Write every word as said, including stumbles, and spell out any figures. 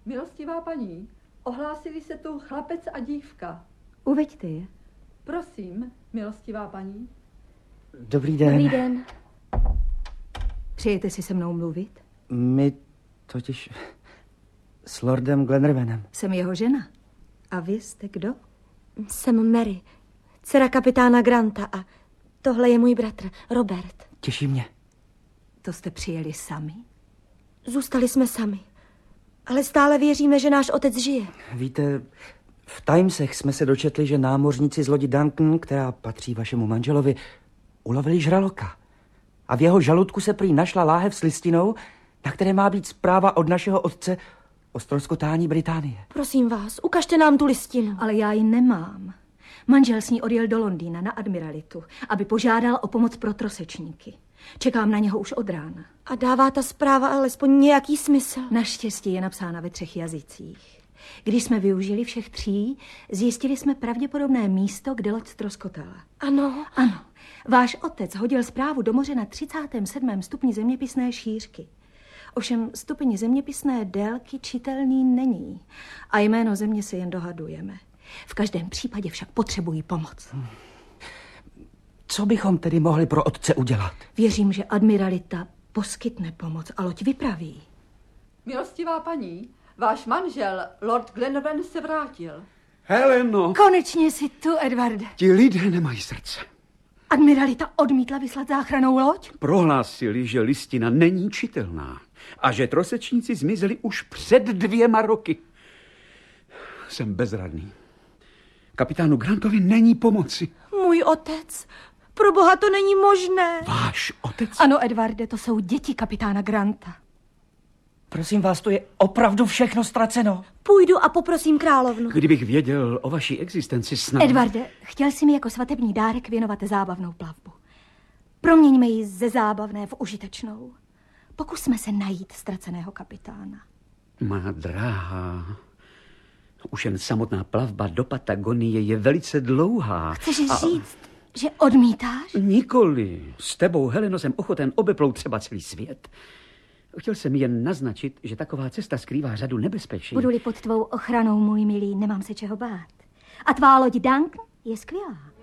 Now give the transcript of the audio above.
Milostivá paní, ohlásili se tu chlapec a dívka. Uveďte je. Prosím, milostivá paní. Dobrý den. Dobrý den. Přejete si se mnou mluvit? My totiž s lordem Glenarvanem. Jsem jeho žena. A vy jste kdo? Jsem Mary, dcera kapitána Granta a tohle je můj bratr, Robert. Těší mě. To jste přijeli sami? Zůstali jsme sami, ale stále věříme, že náš otec žije. Víte, v Timesech jsme se dočetli, že námořníci z lodi Duncan, která patří vašemu manželovi, ulovili žraloka. A v jeho žaludku se prý našla láhev s listinou, na které má být zpráva od našeho otce o ztroskotání Británie. Prosím vás, ukažte nám tu listinu. Ale já ji nemám. Manžel s ní odjel do Londýna na admiralitu, aby požádal o pomoc pro trosečníky. Čekám na něho už od rána. A dává ta zpráva alespoň nějaký smysl? Naštěstí je napsána ve třech jazycích. Když jsme využili všech tří, zjistili jsme pravděpodobné místo, kde loď ztroskotala. Ano. Ano. Váš otec hodil zprávu do moře na třicátém sedmém stupni zeměpisné šířky. Ovšem stupeň zeměpisné délky čitelný není a jméno země se jen dohadujeme. V každém případě však potřebují pomoc. Hmm. Co bychom tedy mohli pro otce udělat? Věřím, že admiralita poskytne pomoc a loď vypraví. Milostivá paní, váš manžel, lord Glenarvan, se vrátil. Heleno! Konečně jsi tu, Edwarde. Ti lidé nemají srdce. Admiralita odmítla vyslat záchrannou loď? Prohlásili, že listina není čitelná a že trosečníci zmizeli už před dvěma roky. Jsem bezradný. Kapitánu Grantovi není pomoci. Můj otec. Pro boha, to není možné. Váš otec? Ano, Edwarde, to jsou děti kapitána Granta. Prosím vás, to je opravdu všechno ztraceno. Půjdu a poprosím královnu. Kdybych věděl o vaší existenci snad... Edwarde, chtěl jsi mi jako svatební dárek věnovat zábavnou plavbu. Proměňme ji ze zábavné v užitečnou. Pokusme se najít ztraceného kapitána. Má dráha, už jen samotná plavba do Patagonie je velice dlouhá. Chceš a... říct, že odmítáš? Nikoli. S tebou, Heleno, jsem ochoten obeplout třeba celý svět. Chtěl jsem jen naznačit, že taková cesta skrývá řadu nebezpečí. Budu-li pod tvou ochranou, můj milý, nemám se čeho bát. A tvá loď Duncan je skvělá.